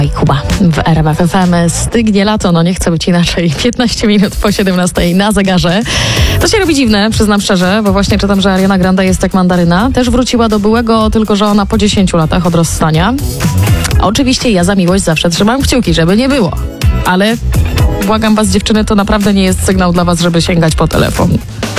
i Kuba w RMF FM. Stygnie lato, no nie chce być inaczej. 15 minut po 17 na zegarze. To się robi dziwne, przyznam szczerze, bo właśnie czytam, że Ariana Grande jest jak mandaryna. Też wróciła do byłego, tylko że ona po 10 latach od rozstania. Oczywiście ja za miłość zawsze trzymam kciuki, żeby nie było. Ale błagam was, dziewczyny, to naprawdę nie jest sygnał dla was, żeby sięgać po telefon.